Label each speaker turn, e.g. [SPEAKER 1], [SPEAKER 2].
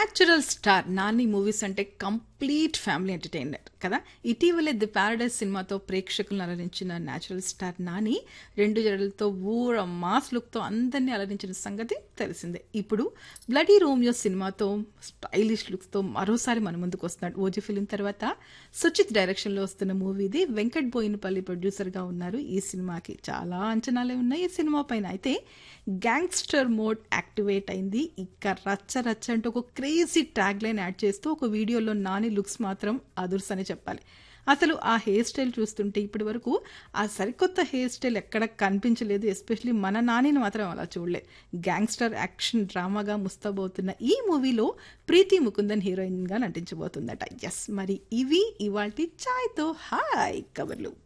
[SPEAKER 1] Natural star Nani movies అంటే complete family entertainer కదా. ఇటీవలే ది ప్యారడైజ్ సినిమాతో ప్రేక్షకులను అలరించిన న్యాచురల్ స్టార్ నాని 2 జడలతో ఊర మాస్ లుక్తో అందరినీ అలరించిన సంగతి తెలిసిందే. ఇప్పుడు బ్లడీ రోమియో సినిమాతో స్టైలిష్ లుక్స్తో మరోసారి మన ముందుకు వస్తున్నాడు. ఓజీ ఫిలిం తర్వాత సుచిత్ డైరెక్షన్లో వస్తున్న మూవీ ఇది. వెంకట్ బోయినపల్లి ప్రొడ్యూసర్గా ఉన్నారు. ఈ సినిమాకి చాలా అంచనాలే ఉన్నాయి ఈ సినిమా పైన. అయితే గ్యాంగ్స్టర్ మోడ్ యాక్టివేట్ అయింది. ఇక రచ్చ రచ్చ అంటూ ఒక క్రేజీ ట్యాగ్ లైన్ యాడ్ చేస్తూ ఒక వీడియోలో నాని లుక్స్ మాత్రం అదుర్స్ అని చెప్పాలి. అసలు ఆ హెయిర్ స్టైల్ చూస్తుంటే ఇప్పటి వరకు ఆ సరికొత్త హెయిర్ స్టైల్ ఎక్కడ కనిపించలేదు. ఎస్పెషలీ మన నానిని మాత్రం అలా చూడలేదు. గ్యాంగ్స్టర్ యాక్షన్ డ్రామాగా ముస్తాబోతున్న ఈ మూవీలో ప్రీతి ముకుందన్ హీరోయిన్గా నటించబోతుందట. ఎస్, మరి ఇవి ఇవాల్టి ఛాయ్తో హాయ్ కబర్లు.